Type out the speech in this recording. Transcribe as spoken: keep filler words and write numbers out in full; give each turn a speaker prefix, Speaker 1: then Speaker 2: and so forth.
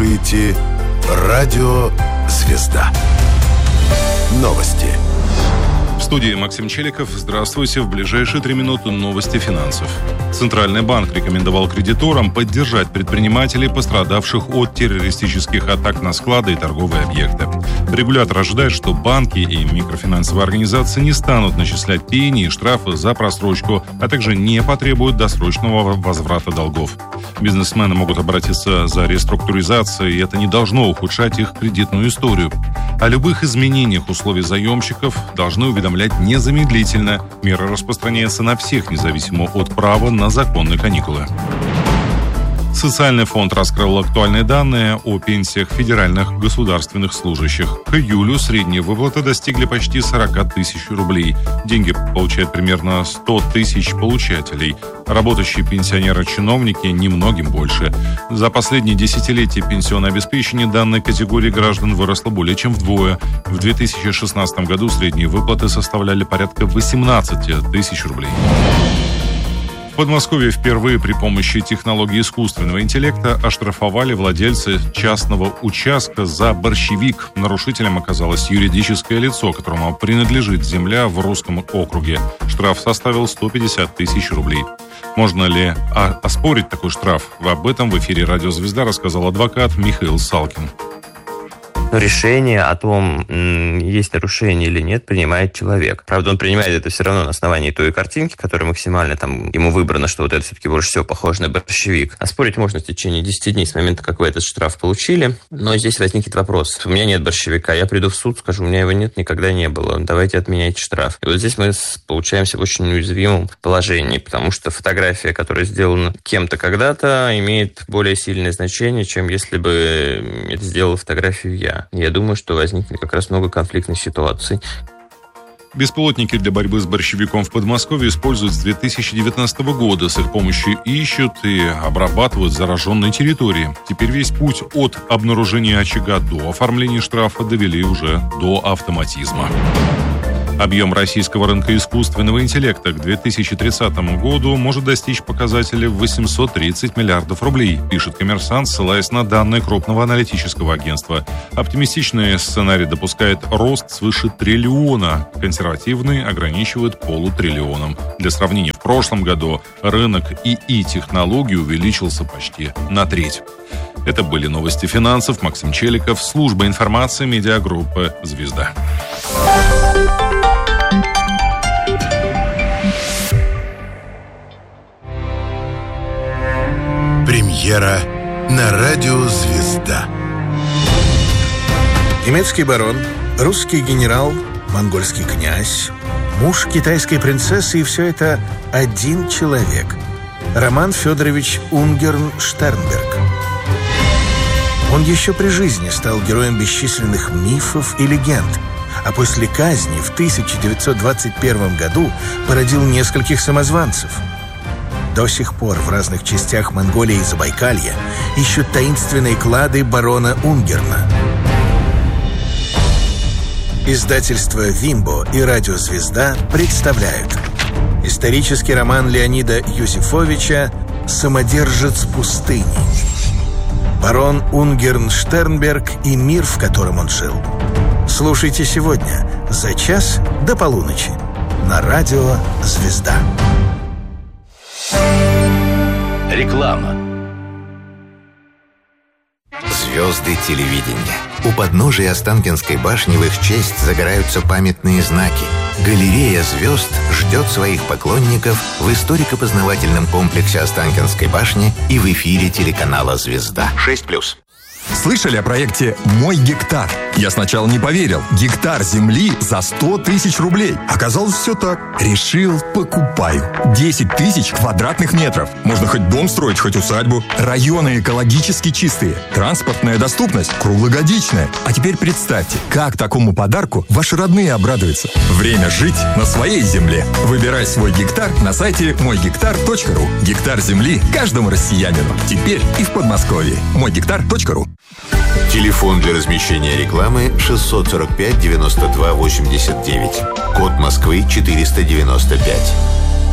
Speaker 1: слушаете Радио «Звезда». Новости.
Speaker 2: В студии Максим Челиков. Здравствуйте. В ближайшие три минуты новости финансов. Центральный банк рекомендовал кредиторам поддержать предпринимателей, пострадавших от террористических атак на склады и торговые объекты. Регулятор ожидает, что банки и микрофинансовые организации не станут начислять пени и штрафы за просрочку, а также не потребуют досрочного возврата долгов. Бизнесмены могут обратиться за реструктуризацией, и это не должно ухудшать их кредитную историю. О любых изменениях условий заемщиков должны уведомлять незамедлительно. Мера распространяется на всех, независимо от права на законные каникулы. Социальный фонд раскрыл актуальные данные о пенсиях федеральных государственных служащих. К июлю средние выплаты достигли почти сорок тысяч рублей. Деньги получают примерно сто тысяч получателей. Работающие пенсионеры-чиновники немногим больше. За последние десятилетия пенсионное обеспечение данной категории граждан выросло более чем вдвое. В две тысячи шестнадцатом году средние выплаты составляли порядка восемнадцать тысяч рублей. В Подмосковье впервые при помощи технологии искусственного интеллекта оштрафовали владельцы частного участка за борщевик. Нарушителем оказалось юридическое лицо, которому принадлежит земля в Русском округе. Штраф составил сто пятьдесят тысяч рублей. Можно ли оспорить такой штраф? Об этом в эфире «Радио Звезда» рассказал адвокат Михаил Салкин.
Speaker 3: Но решение о том, есть нарушение или нет, принимает человек. Правда, он принимает это все равно на основании той картинки, которая максимально там ему выбрана, что вот это все-таки больше всего похоже на борщевик. Оспорить можно в течение десяти дней с момента, как вы этот штраф получили. Но здесь возникнет вопрос. У меня нет борщевика, я приду в суд, скажу, у меня его нет, никогда не было. Давайте отменяйте штраф. И вот здесь мы получаемся в очень уязвимом положении, потому что фотография, которая сделана кем-то когда-то, имеет более сильное значение, чем если бы это сделала фотографию я. Я думаю, что возникнет как раз много конфликтных ситуаций.
Speaker 2: Беспилотники для борьбы с борщевиком в Подмосковье используют с две тысячи девятнадцатого года. С их помощью ищут и обрабатывают зараженные территории. Теперь весь путь от обнаружения очага до оформления штрафа довели уже до автоматизма. Объем российского рынка искусственного интеллекта к две тысячи тридцатому году может достичь показателя восемьсот тридцать миллиардов рублей, пишет «Коммерсант», ссылаясь на данные крупного аналитического агентства. Оптимистичный сценарий допускает рост свыше триллиона, консервативный ограничивает полутриллионом. Для сравнения, в прошлом году рынок ИИ-технологий увеличился почти на треть. Это были новости финансов. Максим Челиков, служба информации, медиагруппы «Звезда».
Speaker 1: Премьера на радио «Звезда».
Speaker 4: Немецкий барон, русский генерал, монгольский князь, муж китайской принцессы, и все это один человек – Роман Федорович Унгерн-Штернберг. Он еще при жизни стал героем бесчисленных мифов и легенд, а после казни в тысяча девятьсот двадцать первом году породил нескольких самозванцев. До сих пор в разных частях Монголии и Забайкалья ищут таинственные клады барона Унгерна. Издательство «Вимбо» и «Радио Звезда» представляют исторический роман Леонида Юзефовича «Самодержец пустыни». Барон Унгерн-Штернберг и мир, в котором он жил. Слушайте сегодня за час до полуночи на радио «Звезда».
Speaker 5: Реклама. Звезды телевидения. У подножия Останкинской башни в их честь загораются памятные знаки. Галерея звезд ждет своих поклонников в историко-познавательном комплексе Останкинской башни и в эфире телеканала «Звезда». шесть плюс.
Speaker 6: Слышали о проекте «Мой гектар»? Я сначала не поверил. Гектар земли за сто тысяч рублей. Оказалось, все так. Решил, покупаю. десять тысяч квадратных метров. Можно хоть дом строить, хоть усадьбу. Районы экологически чистые. Транспортная доступность круглогодичная. А теперь представьте, как такому подарку ваши родные обрадуются. Время жить на своей земле. Выбирай свой гектар на сайте мой гектар точка ру. Гектар земли каждому россиянину. Теперь и в Подмосковье. мой гектар точка ру.
Speaker 5: Телефон для размещения рекламы шестьсот сорок пять девяносто два восемьдесят девять. Код Москвы четыреста девяносто пять.